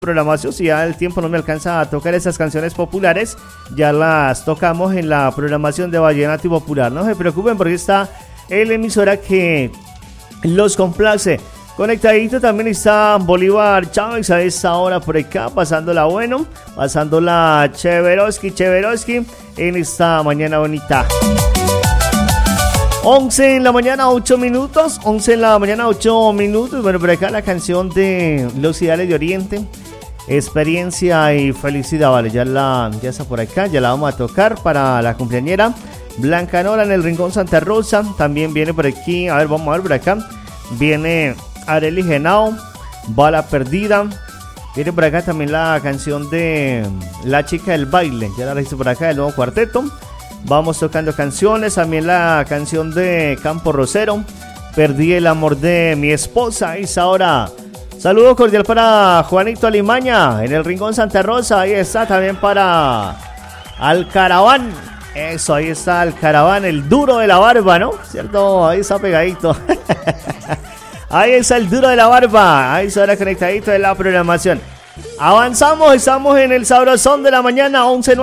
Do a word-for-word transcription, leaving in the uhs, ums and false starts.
programación. Si ya el tiempo no me alcanza a tocar esas canciones populares, ya las tocamos en la programación de Vallenato y Popular. No se preocupen porque está la emisora que los complace. Conectadito también está Bolívar Chávez a esta hora por acá, pasándola bueno, pasándola Cheveroski, Cheveroski en esta mañana bonita. once en la mañana, ocho minutos. once en la mañana, ocho minutos. Bueno, por acá la canción de Los Ideales de Oriente. Experiencia y felicidad, vale. Ya, la, ya está por acá. Ya la vamos a tocar para la cumpleañera Blanca Nora en el Rincón Santa Rosa. También viene por aquí. A ver, vamos a ver por acá. Viene Arely Genao, Bala Perdida. Viene por acá también la canción de La Chica del Baile. Ya la hice por acá, el nuevo cuarteto. Vamos tocando canciones, también la canción de Campo Rosero, Perdí el amor de mi esposa, Isaura. Saludo cordial para Juanito Alimaña en el Rincón Santa Rosa. Ahí está también para Alcaraván. Eso, ahí está Alcaraván, el duro de la barba, ¿no? ¿Cierto? Ahí está pegadito. Ahí está el duro de la barba. Ahí está conectadito de la programación. Avanzamos, estamos en el sabrosón de la mañana, once.